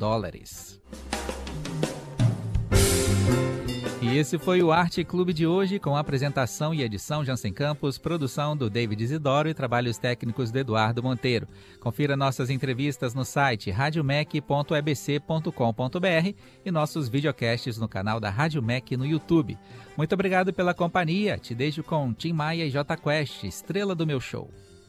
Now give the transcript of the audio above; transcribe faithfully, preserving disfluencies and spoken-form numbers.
dólares. E esse foi o Arte Clube de hoje, com apresentação e edição Jansen Campos, produção do David Isidoro e trabalhos técnicos do Eduardo Monteiro. Confira nossas entrevistas no site radiomec ponto e b c ponto com ponto b r e nossos videocasts no canal da Rádio Mec no YouTube. Muito obrigado pela companhia. Te deixo com Tim Maia e J Quest, Estrela do Meu Show.